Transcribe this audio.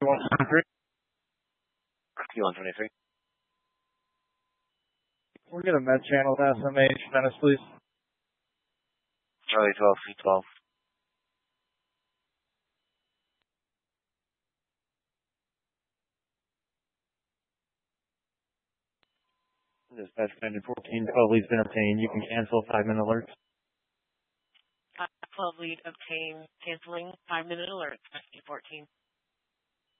123. Q123. We'll get a med channel to SMH, Venice, please. Charlie 12, C12. Dispatch engine 14, 12 leads been obtained. You can cancel 5-minute alerts. 12 lead obtained, canceling 5-minute alert, 14.